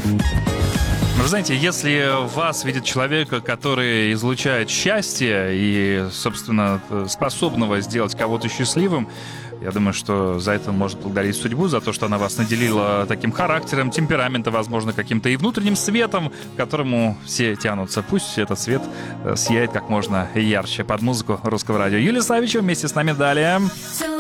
Вы знаете, если вас видит человека, который излучает счастье и, собственно, способного сделать кого-то счастливым, я думаю, что за это можно благодарить судьбу, за то, что она вас наделила таким характером, темпераментом, возможно, каким-то и внутренним светом, к которому все тянутся. Пусть этот свет сияет как можно ярче. Под музыку Русского радио. Юлия Савичева вместе с нами далее.